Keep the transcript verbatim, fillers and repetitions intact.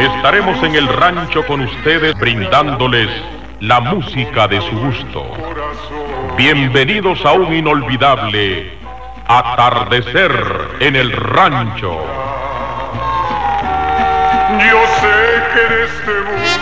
estaremos en el rancho con ustedes brindándoles la música de su gusto. Bienvenidos a un inolvidable atardecer en el rancho. Yo sé que en este mundo